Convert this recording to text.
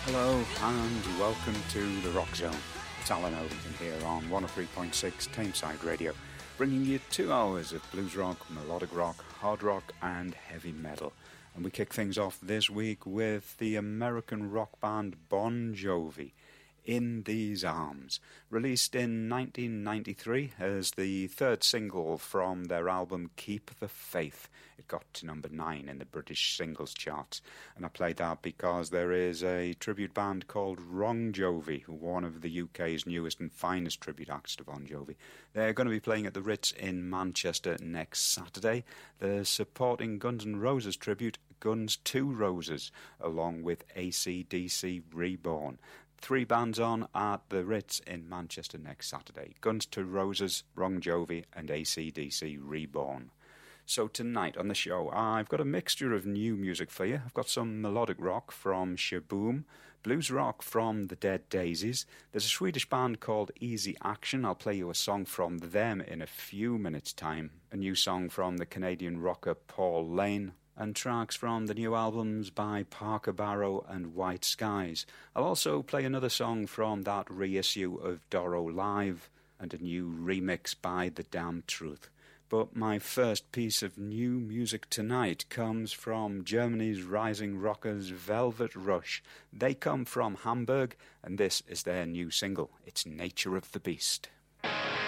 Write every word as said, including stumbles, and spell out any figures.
Hello and welcome to The Rock Zone. It's Alan Ovington here on one oh three point six Tameside Radio, bringing you two hours of blues rock, melodic rock, hard rock and heavy metal. And we kick things off this week with the American rock band Bon Jovi, In These Arms, released in nineteen ninety-three as the third single from their album Keep the Faith. It got to number nine in the British singles charts, and I played that because there is a tribute band called Wrong Jovi, one of the U K's newest and finest tribute acts to Bon Jovi. They're going to be playing at the Ritz in Manchester next Saturday. They're supporting Guns N' Roses tribute Guns Two Roses, along with A C D C Reborn. Three bands on at the Ritz in Manchester next Saturday. Guns Two Roses, Wrong Jovi and A C D C Reborn. So tonight on the show, I've got a mixture of new music for you. I've got some melodic rock from Shaboom, blues rock from the Dead Daisies. There's a Swedish band called Easy Action. I'll play you a song from them in a few minutes' time. A new song from the Canadian rocker Paul Lane, and tracks from the new albums by Parker Barrow and White Skies. I'll also play another song from that reissue of Doro Live and a new remix by The Damn Truth. But my first piece of new music tonight comes from Germany's rising rockers Velvet Rush. They come from Hamburg, and this is their new single. It's Nature of the Beast.